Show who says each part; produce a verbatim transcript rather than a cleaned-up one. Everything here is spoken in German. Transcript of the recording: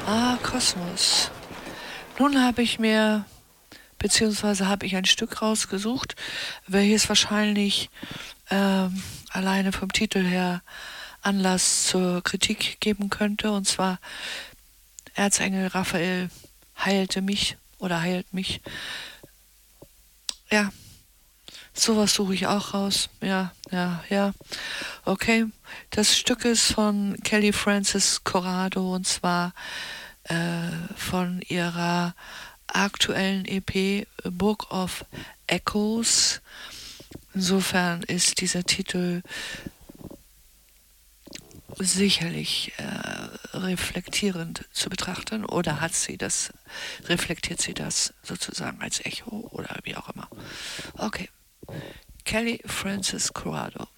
Speaker 1: Ah, Kosmos. Nun habe ich mir, beziehungsweise habe ich ein Stück rausgesucht, welches wahrscheinlich ähm, alleine vom Titel her Anlass zur Kritik geben könnte. Und zwar Erzengel Raphael heilte mich oder heilt mich. Ja, sowas suche ich auch raus. Ja, ja, ja. Okay. Das Stück ist von Kelly Francis Corrado und zwar äh, von ihrer aktuellen E P Book of Echoes. Insofern ist dieser Titel sicherlich äh, reflektierend zu betrachten oder hat sie das, reflektiert sie das sozusagen als Echo oder wie auch immer. Okay, Kelly Francis Corrado.